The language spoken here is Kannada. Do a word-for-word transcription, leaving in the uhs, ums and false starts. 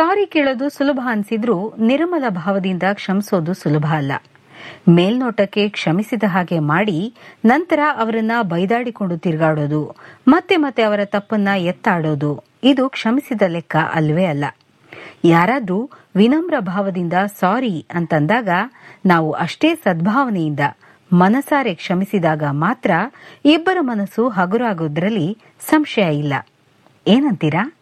ಸಾರಿ ಕೇಳೋದು ಸುಲಭ ಅನ್ಸಿದ್ರೂ ನಿರ್ಮಲ ಭಾವದಿಂದ ಕ್ಷಮಿಸೋದು ಸುಲಭ ಅಲ್ಲ. ಮೇಲ್ನೋಟಕ್ಕೆ ಕ್ಷಮಿಸಿದ ಹಾಗೆ ಮಾಡಿ ನಂತರ ಅವರನ್ನ ಬೈದಾಡಿಕೊಂಡು ತಿರುಗಾಡೋದು, ಮತ್ತೆ ಮತ್ತೆ ಅವರ ತಪ್ಪನ್ನ ಎತ್ತಾಡೋದು ಇದು ಕ್ಷಮಿಸಿದ ಲೆಕ್ಕ ಅಲ್ವೇ ಅಲ್ಲ. ಯಾರಾದ್ರೂ ವಿನಮ್ರ ಭಾವದಿಂದ ಸಾರಿ ಅಂತಂದಾಗ ನಾವು ಅಷ್ಟೇ ಸದ್ಭಾವನೆಯಿಂದ ಮನಸಾರೆ ಕ್ಷಮಿಸಿದಾಗ ಮಾತ್ರ ಇಬ್ಬರ ಮನಸ್ಸು ಹಗುರಾಗೋದ್ರಲ್ಲಿ ಸಂಶಯ ಇಲ್ಲ. ಏನಂತೀರಾ?